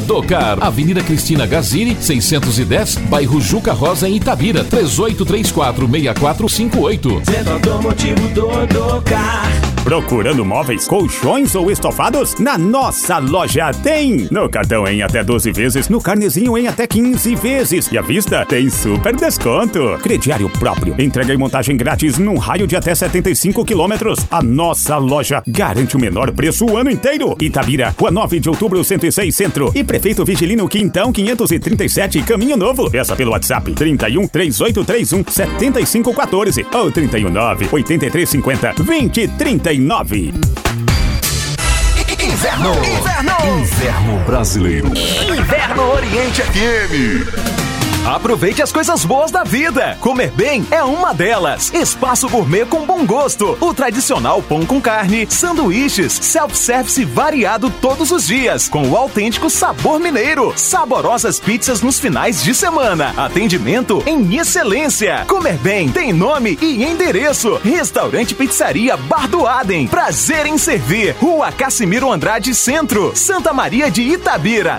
Todocar, Avenida Cristina Gazini, 610, bairro Juca Rosa, em Itabira, 3834-6458. Centro Automotivo Todocar. Procurando móveis, colchões ou estofados? Na nossa loja tem! No cartão em até 12 vezes, no carnezinho em até 15 vezes. E à vista tem super desconto. Crediário próprio, entrega e montagem grátis num raio de até 75 quilômetros. A nossa loja garante o menor preço o ano inteiro. Itabira, Rua 9 de Outubro, 106 Centro. E Prefeito Vigilino Quintão, 537, Caminho Novo. Peça pelo WhatsApp 31 3831 7514 ou 319 8350 2039. Inverno brasileiro. Inverno Oriente FM. Aproveite as coisas boas da vida. Comer bem é uma delas. Espaço gourmet com bom gosto. O tradicional pão com carne, sanduíches, self-service variado todos os dias, com o autêntico sabor mineiro. Saborosas pizzas nos finais de semana. Atendimento em excelência. Comer bem tem nome e endereço. Restaurante Pizzaria Bar do Adem. Prazer em servir. Rua Cassimiro Andrade Centro, Santa Maria de Itabira.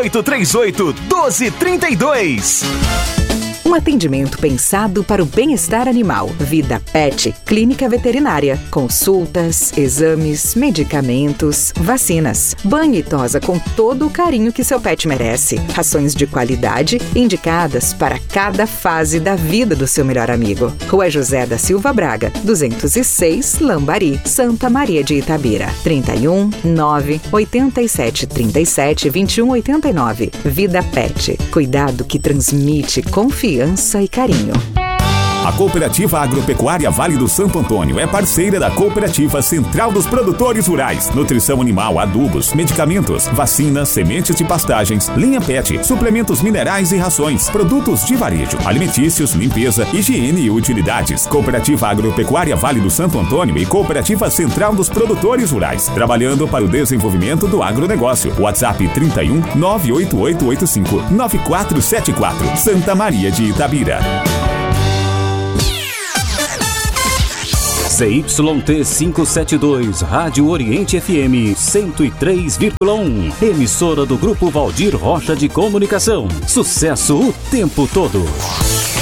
3838-1232. Um atendimento pensado para o bem-estar animal. Vida Pet, clínica veterinária. Consultas, exames, medicamentos, vacinas. Banho e tosa com todo o carinho que seu pet merece. Rações de qualidade indicadas para cada fase da vida do seu melhor amigo. Rua José da Silva Braga, 206, Lambari, Santa Maria de Itabira. 31 9 87 37 21 89. Vida Pet, cuidado que transmite confiança e carinho. A Cooperativa Agropecuária Vale do Santo Antônio é parceira da Cooperativa Central dos Produtores Rurais. Nutrição animal, adubos, medicamentos, vacinas, sementes de pastagens, linha PET, suplementos minerais e rações, produtos de varejo, alimentícios, limpeza, higiene e utilidades. Cooperativa Agropecuária Vale do Santo Antônio e Cooperativa Central dos Produtores Rurais, trabalhando para o desenvolvimento do agronegócio. WhatsApp 31 98885 9474, Santa Maria de Itabira. ZYT 572, Rádio Oriente FM 103,1. Emissora do Grupo Valdir Rocha de Comunicação. Sucesso o tempo todo.